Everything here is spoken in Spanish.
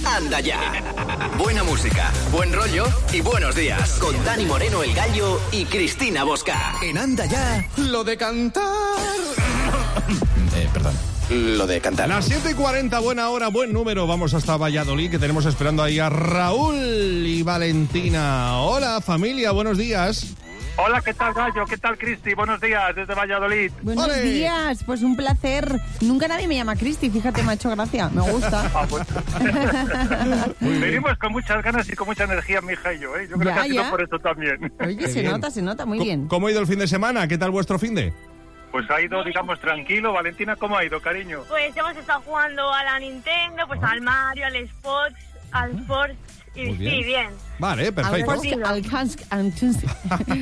Anda Ya. Buena música, buen rollo y buenos días. Con Dani Moreno, El Gallo y Cristina Bosca. En Anda Ya, lo de cantar. Perdón. Lo de cantar. Las 7:40, buena hora, buen número. Vamos hasta Valladolid, que tenemos esperando ahí a Raúl y Valentina. Hola, familia, buenos días. Hola, ¿qué tal, Gallo? ¿Qué tal, Cristi? Buenos días, desde Valladolid. Buenos ¡Ole! días, pues un placer. Nunca nadie me llama Cristi, fíjate, me ha hecho gracia, me gusta. Venimos con muchas ganas y con mucha energía, mi hija y yo, ¿eh? Yo creo que ha sido por eso también. Oye, Qué se bien. nota, muy bien. ¿Cómo ha ido el fin de semana? ¿Qué tal vuestro fin de? Pues ha ido, digamos, tranquilo. Valentina, ¿cómo ha ido, cariño? Pues hemos estado jugando a la Nintendo, pues al Mario, al Sports, y Muy sí, bien. Vale, perfecto. Al